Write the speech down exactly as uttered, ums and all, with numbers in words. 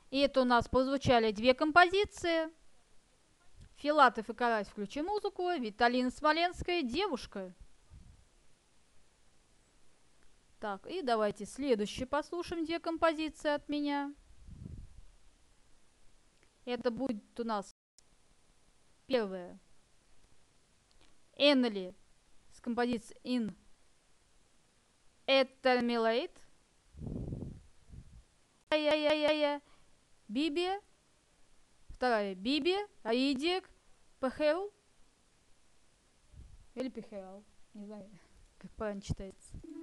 И это у нас прозвучали две композиции. Филатов и Карась, включи музыку. Виталина Смоленская, девушка. Так, и давайте следующее послушаем, две композиции от меня. Это будет у нас первая. Эннели с композицией In Eternilate. Я-я-я-я-я. Биби. Вторая. Биби. Аидик. Пехел. Или Пехел. Не знаю, как правильно читается.